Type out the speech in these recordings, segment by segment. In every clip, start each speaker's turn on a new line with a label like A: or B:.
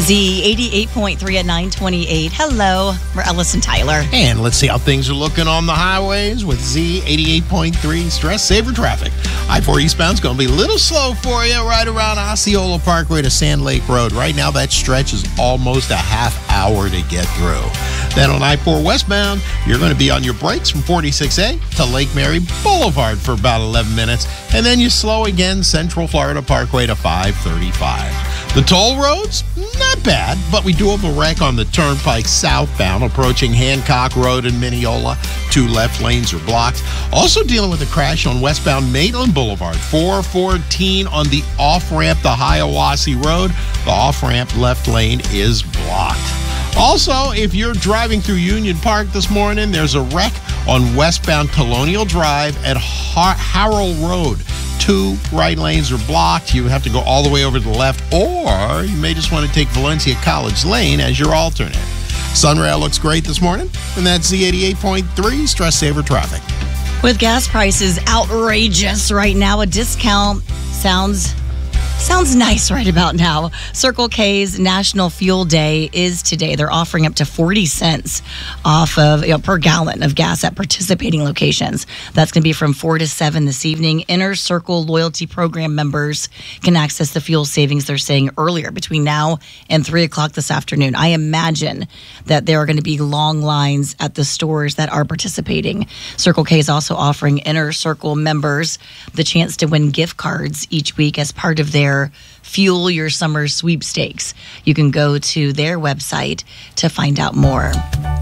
A: Z 88.3 at 928. Hello, we're Ellis and Tyler.
B: And let's see how things are looking on the highways with Z 88.3 Stress Saver Traffic. I-4 eastbound is going to be a little slow for you right around Osceola Parkway to Sand Lake Road. Right now, that stretch is almost a half hour to get through. Then on I-4 westbound, you're going to be on your brakes from 46A to Lake Mary Boulevard for about 11 minutes. And then you slow again Central Florida Parkway to 535. The toll roads, not bad, but we do have a wreck on the Turnpike southbound approaching Hancock Road in Mineola. 2 left lanes are blocked. Also dealing with a crash on westbound Maitland Boulevard, 414 on the off-ramp to Hiawassee Road. The off-ramp left lane is blocked. Also, if you're driving through Union Park this morning, there's a wreck on westbound Colonial Drive at Harrell Road. 2 right lanes are blocked. You have to go all the way over to the left, or you may just want to take Valencia College Lane as your alternate. Sunrail looks great this morning, and that's Z88.3 Stress Saver Traffic.
A: With gas prices outrageous right now, a discount sounds nice right about now. Circle K's National Fuel Day is today. They're offering up to 40 cents off of per gallon of gas at participating locations. That's going to be from 4 to 7 this evening. Inner Circle Loyalty Program members can access the fuel savings they're saying earlier between now and 3 o'clock this afternoon. I imagine that there are going to be long lines at the stores that are participating. Circle K is also offering Inner Circle members the chance to win gift cards each week as part of their Fuel Your Summer sweepstakes. You can go to their website to find out more.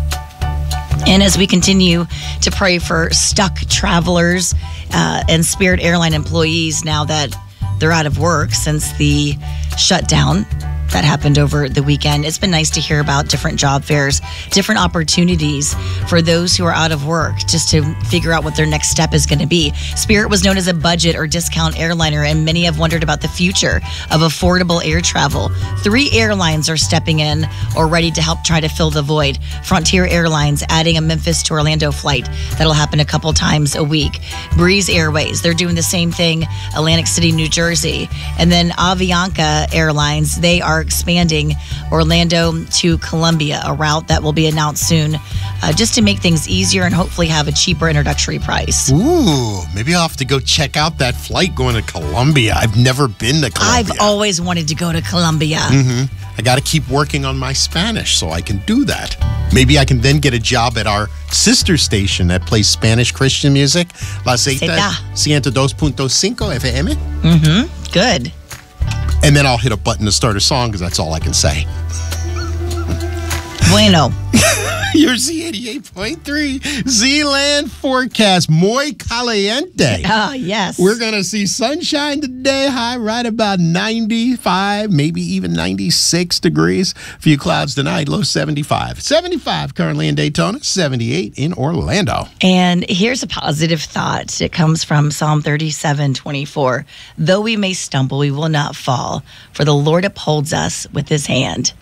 A: And as we continue to pray for stuck travelers and Spirit Airline employees now that they're out of work since the shutdown that happened over the weekend, it's been nice to hear about different job fairs, different opportunities for those who are out of work, just to figure out what their next step is going to be. Spirit was known as a budget or discount airliner, and many have wondered about the future of affordable air travel. 3 airlines are stepping in or ready to help try to fill the void. Frontier Airlines adding a Memphis to Orlando flight. That'll happen a couple times a week. Breeze Airways, they're doing the same thing, Atlantic City, New Jersey. And then Avianca Airlines, they are expanding Orlando to Columbia, a route that will be announced soon, just to make things easier and hopefully have a cheaper introductory price.
B: Ooh, maybe I'll have to go check out that flight going to Columbia. I've never been to Columbia.
A: I've always wanted to go to Columbia.
B: I got to keep working on my Spanish so I can do that. Maybe I can then get a job at our sister station that plays Spanish Christian music, La Zeta 102.5 FM.
A: Good.
B: And then I'll hit a button to start a song because that's all I can say.
A: Bueno.
B: Your Z88.3 Z-Land forecast. Muy caliente.
A: Oh, yes.
B: We're going to see sunshine today, high right about 95, maybe even 96 degrees. A few clouds tonight, low 75. 75 currently in Daytona, 78 in Orlando.
A: And here's a positive thought. It comes from Psalm 37:24. Though we may stumble, we will not fall, for the Lord upholds us with his hand.